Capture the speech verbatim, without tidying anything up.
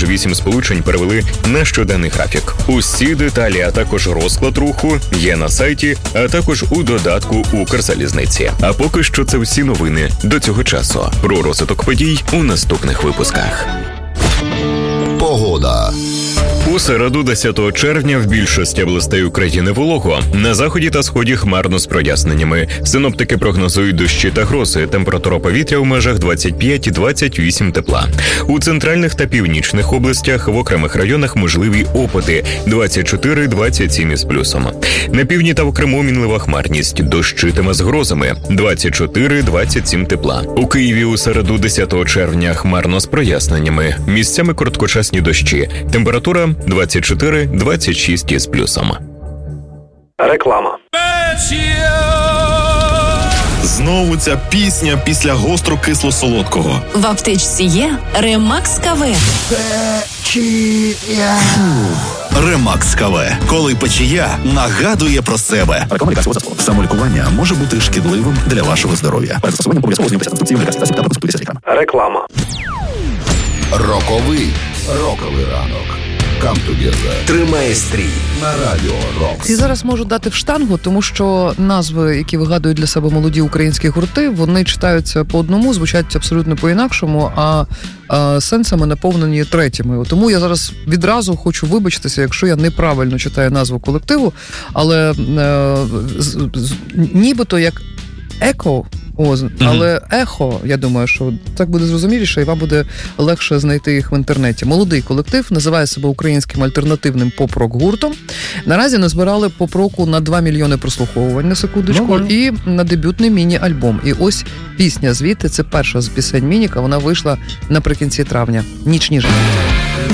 Також вісім сполучень перевели на щоденний графік. Усі деталі, а також розклад руху є на сайті, а також у додатку Укрзалізниці. А поки що це всі новини до цього часу. Про розвиток подій у наступних випусках. Погода. У середу, десятого червня, в більшості областей України волого. На заході та сході хмарно з проясненнями. Синоптики прогнозують дощі та грози. Температура повітря в межах двадцять п'ять - двадцять вісім тепла. У центральних та північних областях в окремих районах можливі опади двадцять чотири - двадцять сім із плюсом. На півдні та в Криму мінлива хмарність. Дощитиме з грозами двадцять чотири - двадцять сім тепла. У Києві у середу, десятого червня, хмарно з проясненнями. Місцями короткочасні дощі. Температура двадцять чотири - двадцять шість із плюсом. Реклама. Знову ця пісня після гостро-кисло-солодкого. В аптечці є Ремакс КВ. Печія. Ремакс КВ. Коли печія нагадує про себе. Самолікування може бути шкідливим для вашого здоров'я. Перед застосуванням обов'язково ознайомитися з інструкцією лікарських засобів та проконсультуйтеся з лікарем. Реклама. Роковий. Роковий ранок. Come together. Тримає стрій на радіо Рокс. І зараз можу дати в штангу, тому що назви, які вигадують для себе молоді українські гурти, вони читаються по одному, звучать абсолютно по-інакшому, а, а сенсами наповнені третіми. Тому я зараз відразу хочу вибачитися, якщо я неправильно читаю назву колективу, але е, з, з, нібито як еко, О, але ехо, я думаю, що так буде зрозуміліше, і вам буде легше знайти їх в інтернеті. Молодий колектив, називає себе українським альтернативним поп-рок-гуртом. Наразі назбирали поп-року на два мільйони прослуховувань, на секундочку, ну, і на дебютний міні-альбом. І ось пісня звідти, це перша з пісень Мініка, вона вийшла наприкінці травня. «Ніч ніжна».